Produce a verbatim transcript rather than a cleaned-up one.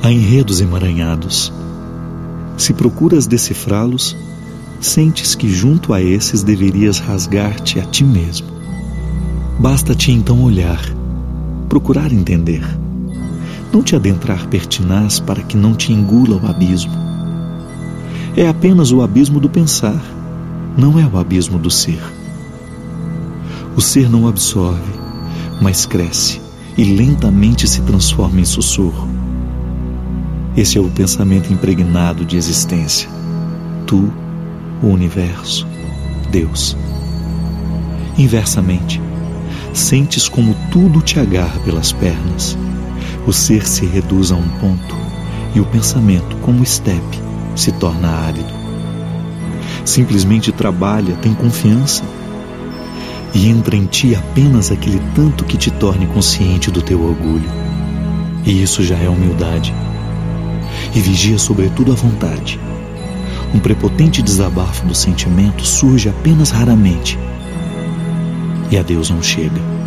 Há enredos emaranhados. Se procuras decifrá-los, sentes que junto a esses deverias rasgar-te a ti mesmo. Basta-te então olhar, procurar entender. Não te adentrar pertinaz para que não te engula o abismo. É apenas o abismo do pensar, não é o abismo do ser. O ser não absorve, mas cresce e lentamente se transforma em sussurro. Esse é o pensamento impregnado de existência. Tu, o universo, Deus. Inversamente, sentes como tudo te agarra pelas pernas. O ser se reduz a um ponto e o pensamento, como estepe, se torna árido. Simplesmente trabalha, tem confiança e entra em ti apenas aquele tanto que te torne consciente do teu orgulho. E isso já é humildade. E vigia sobretudo a vontade. Um prepotente desabafo do sentimento surge apenas raramente. E a Deus não chega.